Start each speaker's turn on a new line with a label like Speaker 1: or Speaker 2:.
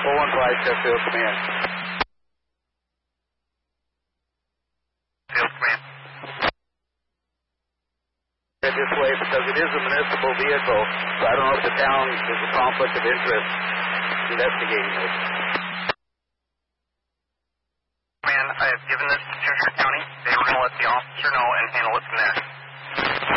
Speaker 1: 415, Sheffield Command.
Speaker 2: Field Command.
Speaker 1: Head this way because it is a municipal vehicle, so I don't know if the town is a conflict of interest investigating this.
Speaker 2: Command, I have given this to Cheshire County. They were going to let the officer know and handle it from there.